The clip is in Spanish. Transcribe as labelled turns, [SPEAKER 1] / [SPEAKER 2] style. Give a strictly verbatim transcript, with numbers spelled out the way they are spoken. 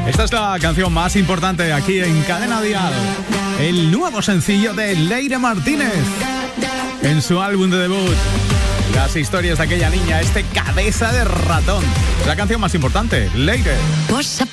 [SPEAKER 1] Esta es la canción más importante aquí en Cadena Dial. El nuevo sencillo de Leire Martínez en su álbum de debut. Las historias de aquella niña, este Cabeza de Ratón. La canción más importante, Leire.
[SPEAKER 2] Posa